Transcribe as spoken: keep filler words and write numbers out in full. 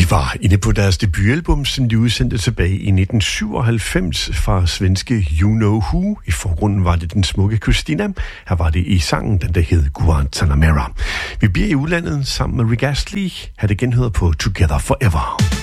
De var inde på deres debutalbum, som de udsendte tilbage i nitten syvoghalvfems fra svenske You Know Who. I forgrunden var det den smukke Christina. Her var det i sangen, den der hed Guantanamera. Vi bliver i udlandet sammen med Rick Astley. Her det genhedder på Together Forever.